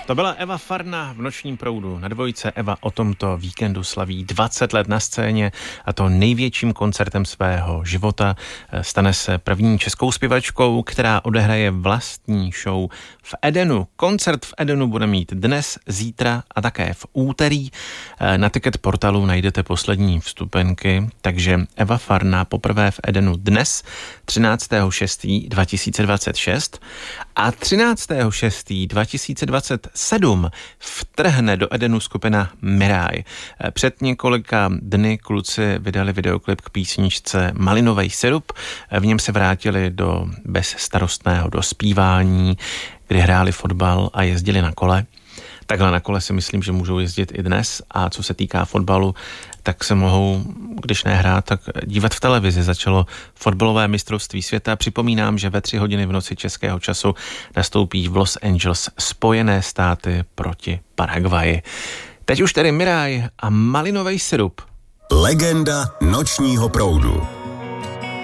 To byla Eva Farna v Nočním proudu na Dvojce. Eva o tomto víkendu slaví 20 let na scéně a to největším koncertem svého života. Stane se první českou zpěvačkou, která odehraje vlastní show v Edenu. Koncert v Edenu bude mít dnes, zítra a také v úterý. Na Ticket portálu najdete poslední vstupenky, takže Eva Farna poprvé v Edenu dnes 13.6.2026 a 13.6.2027 vtrhne do Edenu skupina Miraj. Před několika dny kluci vydali videoklip k písničce Malinovej sirup. V něm se vrátili do bezstarostného dospívání, kdy hráli fotbal a jezdili na kole. Takhle na kole si myslím, že můžou jezdit i dnes a co se týká fotbalu, tak se mohou, když nehrát, tak dívat v televizi. Začalo fotbalové mistrovství světa. Připomínám, že ve 3 hodiny v noci českého času nastoupí v Los Angeles Spojené státy proti Paraguayi. Teď už tedy Miraj a Malinovej sirup. Legenda nočního proudu.